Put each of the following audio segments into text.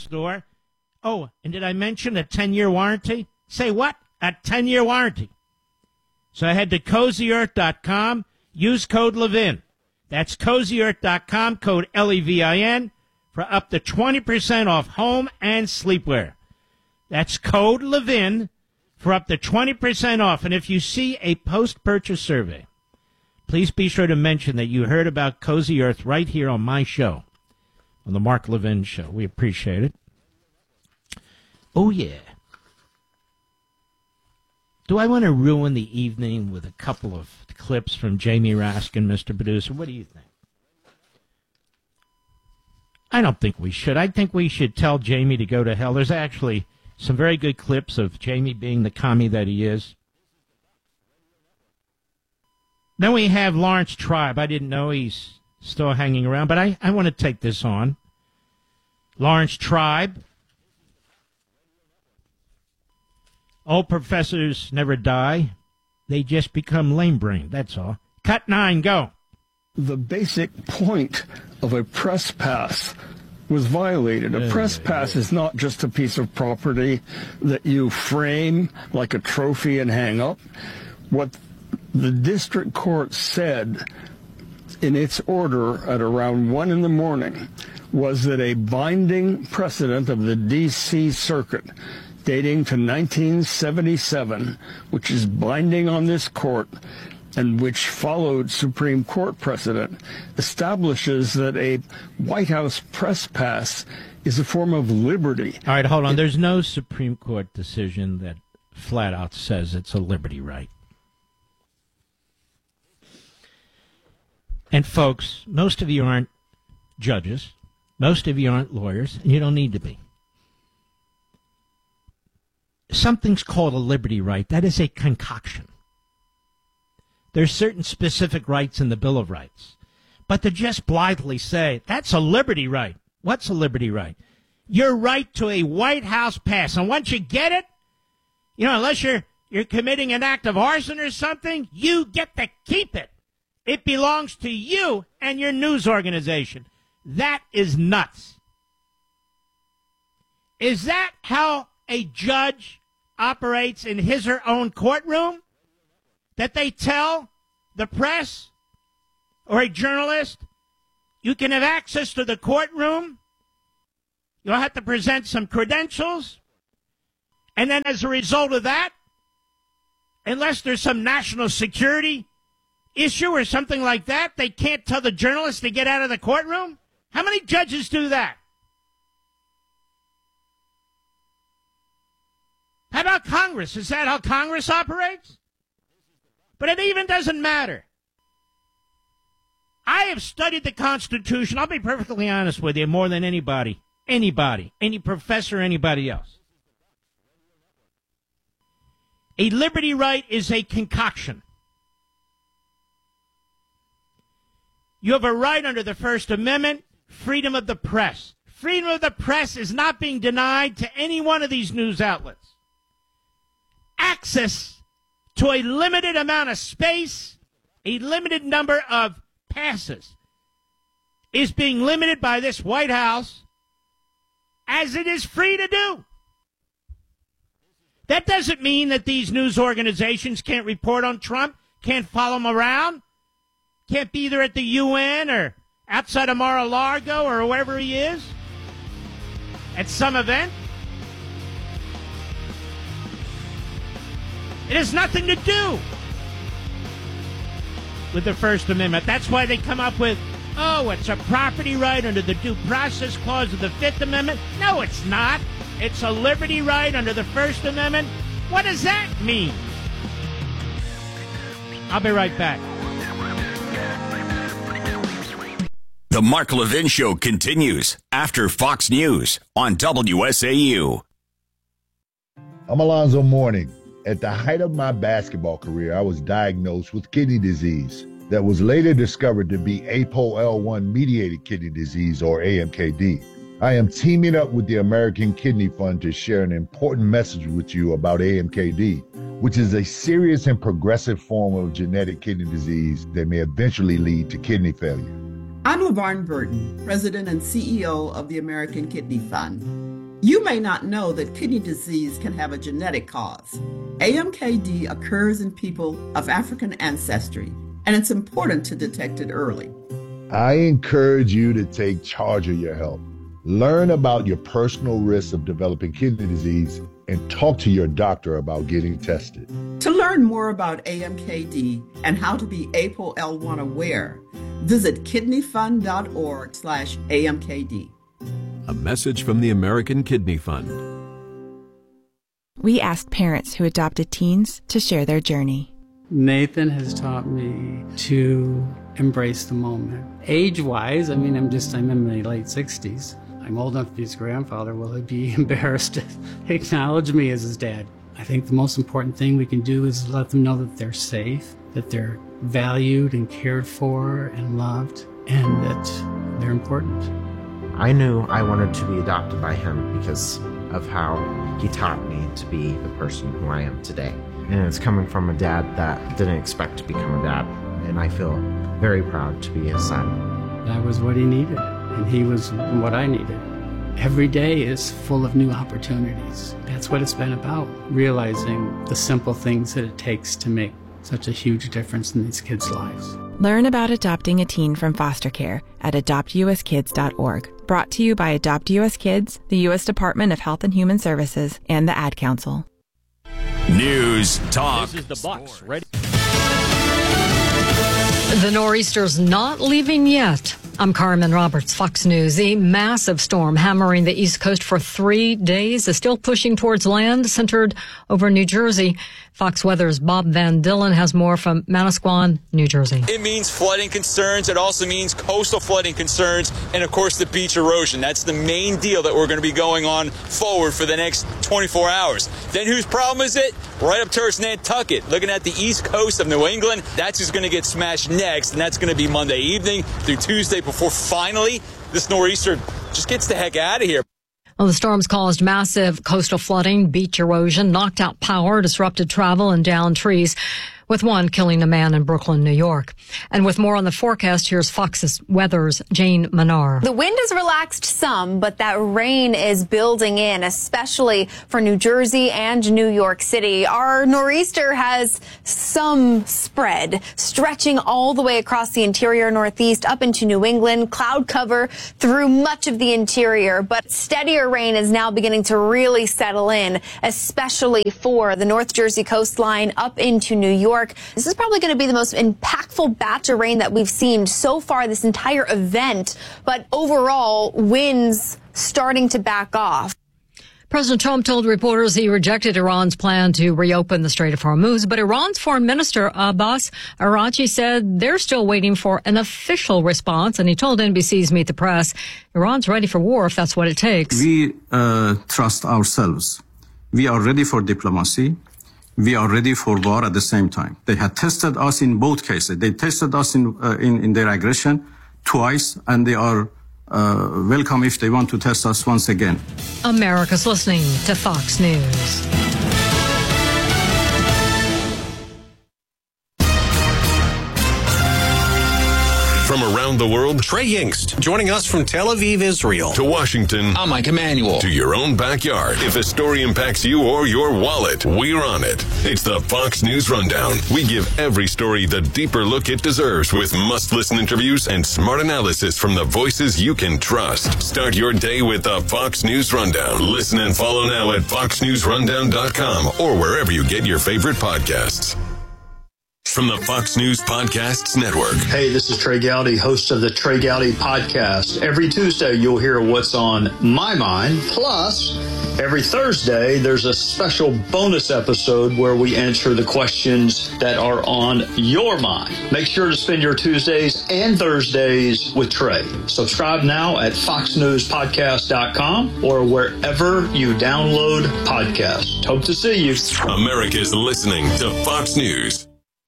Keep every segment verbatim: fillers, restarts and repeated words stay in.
store. Oh, and did I mention a ten-year warranty? Say what? A ten-year warranty. So I head to cozy earth dot com, use code Levin. That's cozy earth dot com, code L E V I N, for up to twenty percent off home and sleepwear. That's code Levin for up to twenty percent off. And if you see a post-purchase survey, please be sure to mention that you heard about Cozy Earth right here on my show, on the Mark Levin Show. We appreciate it. Oh, yeah. Do I want to ruin the evening with a couple of clips from Jamie Raskin, Mister Producer? What do you think? I don't think we should. I think we should tell Jamie to go to hell. There's actually some very good clips of Jamie being the commie that he is. Then we have Lawrence Tribe. I didn't know he's still hanging around, but I, I want to take this on. Lawrence Tribe. Old professors never die. They just become lame-brained, that's all. Cut nine, go. The basic point of a press pass was violated. A press pass is not just a piece of property that you frame like a trophy and hang up. What the district court said in its order at around one in the morning was that a binding precedent of the D C Circuit dating to nineteen seventy-seven, which is binding on this court and which followed Supreme Court precedent, establishes that a White House press pass is a form of liberty. All right, hold on. It, There's no Supreme Court decision that flat out says it's a liberty right. And, folks, most of you aren't judges. Most of you aren't lawyers, and you don't need to be. Something's called a liberty right. That is a concoction. There's certain specific rights in the Bill of Rights. But to just blithely say, that's a liberty right. What's a liberty right? Your right to a White House pass. And once you get it, you know, unless you're you're committing an act of arson or something, you get to keep it. It belongs to you and your news organization. That is nuts. Is that how a judge operates in his or her own courtroom? That they tell the press or a journalist, you can have access to the courtroom, you'll have to present some credentials, and then as a result of that, unless there's some national security issue or something like that, they can't tell the journalist to get out of the courtroom? How many judges do that? How about Congress? Is that how Congress operates? But it even doesn't matter. I have studied the Constitution, I'll be perfectly honest with you, more than anybody, anybody, any professor, anybody else. A liberty right is a concoction. You have a right under the First Amendment, freedom of the press. Freedom of the press is not being denied to any one of these news outlets. Access to a limited amount of space, a limited number of passes, is being limited by this White House, as it is free to do. That doesn't mean that these news organizations can't report on Trump, can't follow him around, can't be either at the U N or outside of Mar-a-Lago or wherever he is, at some event. It has nothing to do with the First Amendment. That's why they come up with, oh, it's a property right under the Due Process Clause of the Fifth Amendment. No, it's not. It's a liberty right under the First Amendment. What does that mean? I'll be right back. The Mark Levin Show continues after Fox News on W S A U. I'm Alonzo Mourning. At the height of my basketball career, I was diagnosed with kidney disease that was later discovered to be A P O L one mediated kidney disease, or A M K D. I am teaming up with the American Kidney Fund to share an important message with you about A M K D, which is a serious and progressive form of genetic kidney disease that may eventually lead to kidney failure. I'm LaVarn Burton, President and C E O of the American Kidney Fund. You may not know that kidney disease can have a genetic cause. A M K D occurs in people of African ancestry, and it's important to detect it early. I encourage you to take charge of your health. Learn about your personal risks of developing kidney disease and talk to your doctor about getting tested. To learn more about A M K D and how to be A P O L one aware, visit kidneyfund.org slash AMKD. A message from the American Kidney Fund. We asked parents who adopted teens to share their journey. Nathan has taught me to embrace the moment. Age-wise, I mean, I'm just, I'm in my late sixties. I'm old enough to be his grandfather. Will he be embarrassed to acknowledge me as his dad? I think the most important thing we can do is let them know that they're safe, that they're valued and cared for and loved, and that they're important. I knew I wanted to be adopted by him because of how he taught me to be the person who I am today. And it's coming from a dad that didn't expect to become a dad. And I feel very proud to be his son. That was what he needed, and he was what I needed. Every day is full of new opportunities. That's what it's been about, realizing the simple things that it takes to make such a huge difference in these kids' lives. Learn about adopting a teen from foster care at adopt u s kids dot org. Brought to you by Adopt U S Kids, the U S Department of Health and Human Services, and the Ad Council. News Talk. This is the Bucks. Ready? The nor'easter's not leaving yet. I'm Carmen Roberts, Fox News. A massive storm hammering the East Coast for three days is still pushing towards land centered over New Jersey. Fox Weather's Bob Van Dillen has more from Manasquan, New Jersey. It means flooding concerns. It also means coastal flooding concerns and, of course, the beach erosion. That's the main deal that we're going to be going on forward for the next twenty-four hours. Then whose problem is it? Right up towards Nantucket, looking at the east coast of New England. That's who's going to get smashed next, and that's going to be Monday evening through Tuesday before finally this nor'easter just gets the heck out of here. Well, the storms caused massive coastal flooding, beach erosion, knocked out power, disrupted travel, and downed trees, with one killing a man in Brooklyn, New York. And with more on the forecast, here's Fox's Weather's Jane Manar. The wind has relaxed some, but that rain is building in, especially for New Jersey and New York City. Our nor'easter has some spread, stretching all the way across the interior Northeast up into New England, cloud cover through much of the interior. But steadier rain is now beginning to really settle in, especially for the North Jersey coastline up into New York. This is probably going to be the most impactful batch of rain that we've seen so far this entire event. But overall, winds starting to back off. President Trump told reporters he rejected Iran's plan to reopen the Strait of Hormuz, but Iran's Foreign Minister Abbas Araghchi said they're still waiting for an official response, and he told N B C's Meet the Press, Iran's ready for war if that's what it takes. We uh, trust ourselves. We are ready for diplomacy. We are ready for war at the same time. They had tested us in both cases. They tested us in uh, in, in their aggression twice, and they are uh, welcome if they want to test us once again. America's listening to Fox News. From around the world, Trey Yingst, joining us from Tel Aviv, Israel. To Washington, I'm Mike Emanuel. To your own backyard. If a story impacts you or your wallet, we're on it. It's the Fox News Rundown. We give every story the deeper look it deserves with must-listen interviews and smart analysis from the voices you can trust. Start your day with the Fox News Rundown. Listen and follow now at fox news rundown dot com or wherever you get your favorite podcasts. From the Fox News Podcasts Network. Hey, this is Trey Gowdy, host of the Trey Gowdy Podcast. Every Tuesday, you'll hear what's on my mind. Plus, every Thursday, there's a special bonus episode where we answer the questions that are on your mind. Make sure to spend your Tuesdays and Thursdays with Trey. Subscribe now at fox news podcast dot com or wherever you download podcasts. Hope to see you. America's listening to Fox News.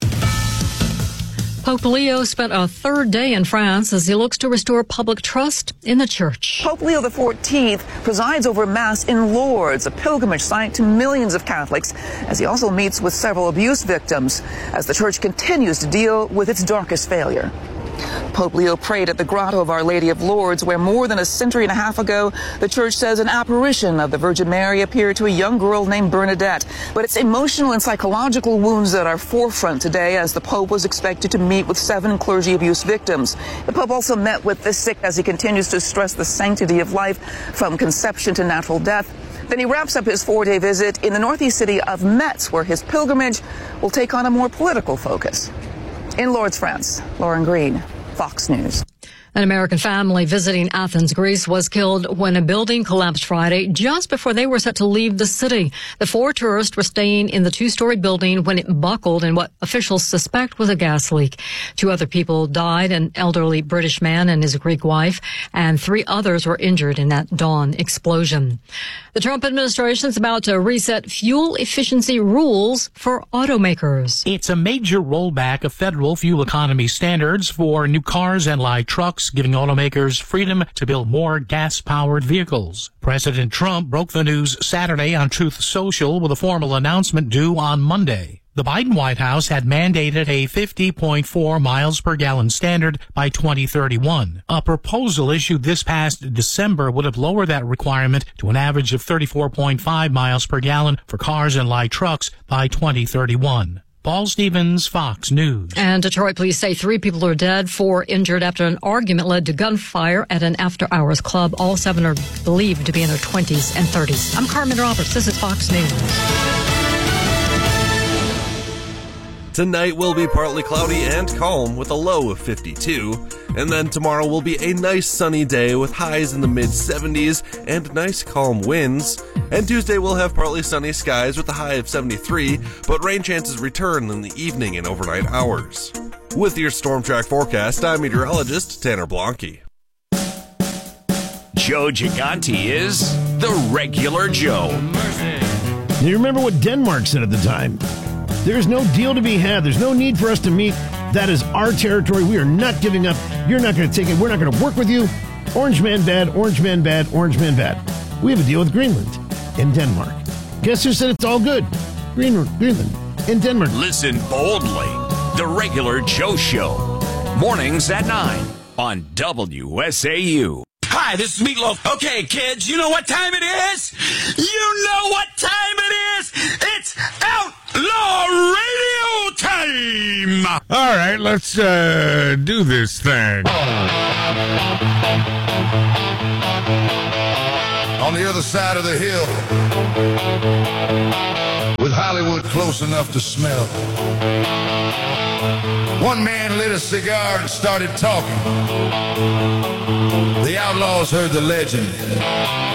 Pope Leo spent a third day in France as he looks to restore public trust in the church. Pope Leo the fourteenth presides over Mass in Lourdes, a pilgrimage site to millions of Catholics, as he also meets with several abuse victims as the church continues to deal with its darkest failure. Pope Leo prayed at the Grotto of Our Lady of Lourdes, where more than a century and a half ago, the church says an apparition of the Virgin Mary appeared to a young girl named Bernadette. But it's emotional and psychological wounds that are forefront today, as the Pope was expected to meet with seven clergy abuse victims. The Pope also met with the sick as he continues to stress the sanctity of life from conception to natural death. Then he wraps up his four-day visit in the northeast city of Metz, where his pilgrimage will take on a more political focus. In Lourdes, France, Lauren Green, Fox News. An American family visiting Athens, Greece, was killed when a building collapsed Friday just before they were set to leave the city. The four tourists were staying in the two-story building when it buckled in what officials suspect was a gas leak. Two other people died, an elderly British man and his Greek wife, and three others were injured in that dawn explosion. The Trump administration is about to reset fuel efficiency rules for automakers. It's a major rollback of federal fuel economy standards for new cars and light trucks, giving automakers freedom to build more gas-powered vehicles. President Trump broke the news Saturday on Truth Social with a formal announcement due on Monday. The Biden White House had mandated a fifty point four miles per gallon standard by twenty thirty-one. A proposal issued this past December would have lowered that requirement to an average of thirty-four point five miles per gallon for cars and light trucks by twenty thirty-one. Paul Stevens, Fox News. And Detroit police say three people are dead, four injured after an argument led to gunfire at an after-hours club. All seven are believed to be in their twenties and thirties. I'm Carmen Roberts. This is Fox News. Tonight will be partly cloudy and calm with a low of fifty-two. And then tomorrow will be a nice sunny day with highs in the mid seventies and nice calm winds. And Tuesday we'll have partly sunny skies with a high of seventy-three, but rain chances return in the evening and overnight hours. With your Storm Track forecast, I'm meteorologist Tanner Blanke. Joe Gigante is the regular Joe. You remember what Denmark said at the time? There's no deal to be had. There's no need for us to meet. That is our territory. We are not giving up. You're not going to take it. We're not going to work with you. Orange man bad, orange man bad, orange man bad. We have a deal with Greenland and Denmark. Guess who said it's all good? Greenland, Greenland and Denmark. Listen boldly. The regular Joe Show. Mornings at nine on W S A U. Hi, this is Meatloaf. Okay, kids, you know what time it is? You know what time it is? It's Outlaw Radio time! All right, let's uh, do this thing. On the other side of the hill, with Hollywood close enough to smell, one man lit a cigar and started talking. The outlaws heard the legend.